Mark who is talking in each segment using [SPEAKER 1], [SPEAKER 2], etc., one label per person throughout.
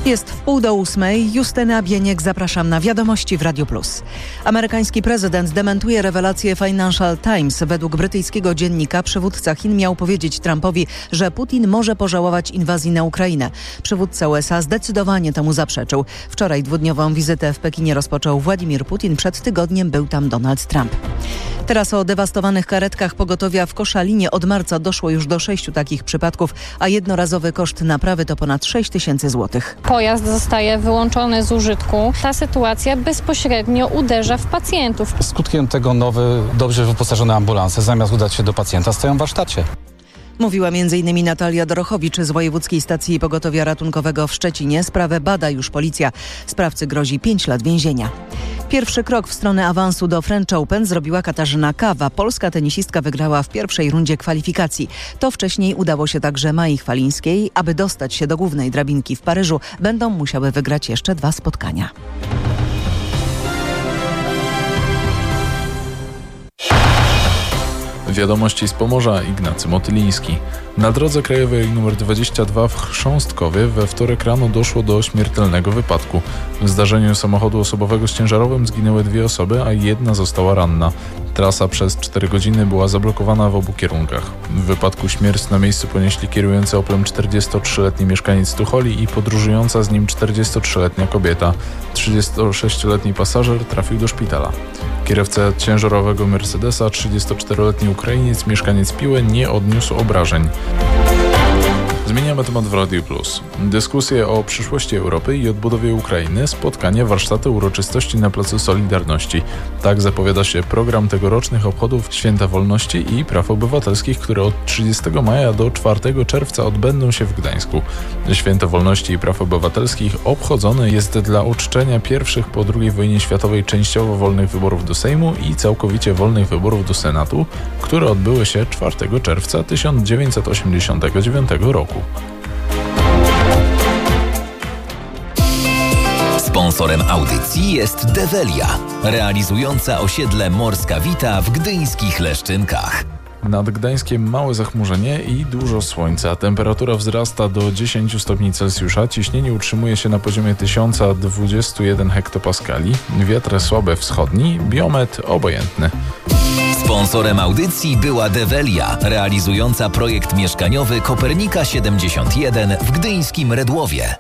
[SPEAKER 1] Jest 7:30. Justyna Bieniek, zapraszam na Wiadomości w Radio Plus. Amerykański prezydent dementuje relacje Financial Times. Według brytyjskiego dziennika przywódca Chin miał powiedzieć Trumpowi, że Putin może pożałować inwazji na Ukrainę. Przywódca USA zdecydowanie temu zaprzeczył. Wczoraj dwudniową wizytę w Pekinie rozpoczął Władimir Putin. Przed tygodniem był tam Donald Trump. Teraz o dewastowanych karetkach pogotowia w Koszalinie. Od marca doszło już do 6 takich przypadków, a jednorazowy koszt naprawy to ponad 6 000 złotych.
[SPEAKER 2] Pojazd zostaje wyłączony z użytku. Ta sytuacja bezpośrednio uderza w pacjentów.
[SPEAKER 3] Skutkiem tego nowe, dobrze wyposażone ambulanse zamiast udać się do pacjenta stoją w warsztacie.
[SPEAKER 1] Mówiła m.in. Natalia Dorochowicz z Wojewódzkiej Stacji Pogotowia Ratunkowego w Szczecinie. Sprawę bada już policja. Sprawcy grozi 5 lat więzienia. Pierwszy krok w stronę awansu do French Open zrobiła Katarzyna Kawa. Polska tenisistka wygrała w pierwszej rundzie kwalifikacji. To wcześniej udało się także Mai Chwalińskiej. Aby dostać się do głównej drabinki w Paryżu, będą musiały wygrać jeszcze 2 spotkania.
[SPEAKER 4] Wiadomości z Pomorza, Ignacy Motyliński. Na drodze krajowej nr 22 w Chrząstkowie we wtorek rano doszło do śmiertelnego wypadku. W zdarzeniu samochodu osobowego z ciężarowym zginęły 2 osoby, a 1 została ranna. Trasa przez 4 godziny była zablokowana w obu kierunkach. W wypadku śmierć na miejscu ponieśli kierujący Oplem 43-letni mieszkaniec Tucholi i podróżująca z nim 43-letnia kobieta. 36-letni pasażer trafił do szpitala. Kierowca ciężarowego Mercedesa, 34-letni Ukrainiec, mieszkaniec Piły, nie odniósł obrażeń. Zmieniamy temat w Radio Plus. Dyskusje o przyszłości Europy i odbudowie Ukrainy, spotkanie, warsztaty, uroczystości na Placu Solidarności. Tak zapowiada się program tegorocznych obchodów Święta Wolności i Praw Obywatelskich, które od 30 maja do 4 czerwca odbędą się w Gdańsku. Święto Wolności i Praw Obywatelskich obchodzone jest dla uczczenia pierwszych po II wojnie światowej częściowo wolnych wyborów do Sejmu i całkowicie wolnych wyborów do Senatu, które odbyły się 4 czerwca 1989 roku.
[SPEAKER 5] Sponsorem audycji jest Develia, realizująca osiedle Morska Wita w gdyńskich Leszczynkach.
[SPEAKER 4] Nad Gdańskiem małe zachmurzenie i dużo słońca. Temperatura wzrasta do 10 stopni Celsjusza. Ciśnienie utrzymuje się na poziomie 1021 hektopaskali. Wiatr słaby wschodni, biometr obojętny.
[SPEAKER 5] Sponsorem audycji była Develia, realizująca projekt mieszkaniowy Kopernika 71 w gdyńskim Redłowie.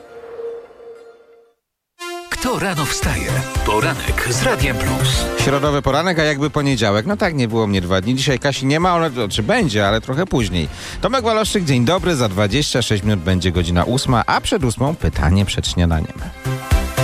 [SPEAKER 6] Kto rano wstaje? Poranek z Radiem Plus.
[SPEAKER 7] Środowy poranek, a jakby poniedziałek. No tak, nie było mnie 2 dni. Dzisiaj Kasi nie ma, czy będzie, ale trochę później. Tomek Waloszczyk, dzień dobry. Za 26 minut będzie godzina 8, a przed 8 pytanie przed śniadaniem.